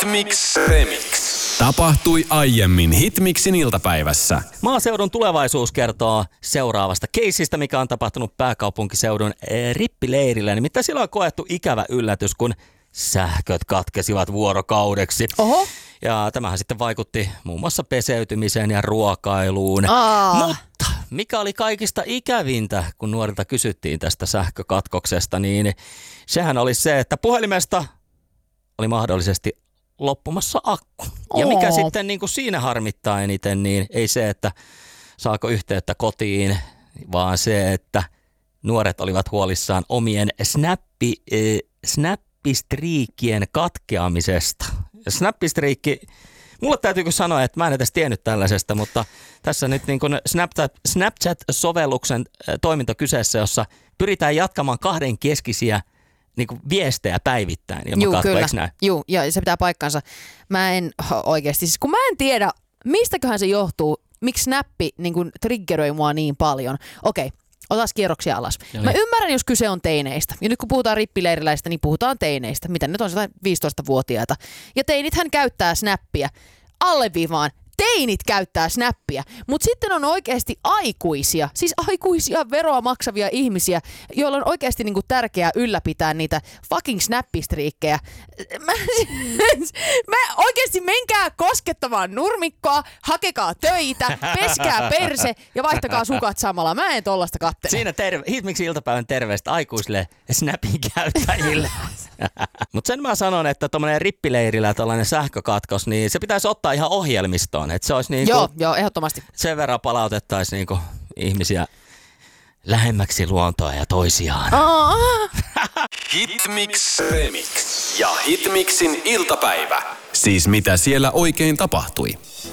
Hitmix Remix. Tapahtui aiemmin Hitmixin iltapäivässä. Maaseudun tulevaisuus kertoo seuraavasta keisistä, mikä on tapahtunut pääkaupunkiseudun rippileirillä. Nimittäin silloin on koettu ikävä yllätys, kun sähköt katkesivat vuorokaudeksi. Oho. Ja tämähän sitten vaikutti muun muassa peseytymiseen ja ruokailuun. Mutta mikä oli kaikista ikävintä, kun nuorilta kysyttiin tästä sähkökatkoksesta, niin sehän oli se, että puhelimesta oli mahdollisesti loppumassa akku. Ja mikä sitten niin kuin siinä harmittaa eniten, niin ei se, että saako yhteyttä kotiin, vaan se, että nuoret olivat huolissaan omien snappistriikien katkeamisesta. Ja snappistriikki, mulle täytyykö sanoa, että mä en edes tiennyt tällaisesta, mutta tässä nyt niin kuin Snapchat-sovelluksen toiminto kyseessä, jossa pyritään jatkamaan kahden keskisiä niin kuin viestejä päivittäin. Joo, kyllä. Joo, ja se pitää paikkansa. Mä en oikeasti, siis kun mä en tiedä, mistäköhän se johtuu, miksi Snappi niin kuin triggeröi mua niin paljon. Okei, otas kierroksia alas. Mä ymmärrän, jos kyse on teineistä. Ja nyt kun puhutaan rippileiriläistä, niin puhutaan teineistä. Mitä nyt on 15-vuotiaita. Ja teinithän käyttää Snappia. Alleviivaan. Teinit käyttää Snappia, mutta sitten on oikeasti aikuisia, siis aikuisia veroa maksavia ihmisiä, joilla on oikeasti niinku tärkeää ylläpitää niitä fucking snappistriikkejä. Mä oikeasti menkää koskettamaan nurmikkoa, hakekaa töitä, peskää perse ja vaihtakaa sukat samalla. Mä en tollasta kattele. Siinä Hitmixin iltapäivän terveistä aikuisille Snappin käyttäjille. Mutta sen mä sanon, että tommonen rippileirillä tällainen sähkökatkos, niin se pitäisi ottaa ihan ohjelmistoon. Että se olisi niinku, joo, ehdottomasti. Sen verran palautettaisiin niinku ihmisiä lähemmäksi luontoa ja toisiaan. Hitmix Remix ja Hitmixin iltapäivä. Siis mitä siellä oikein tapahtui?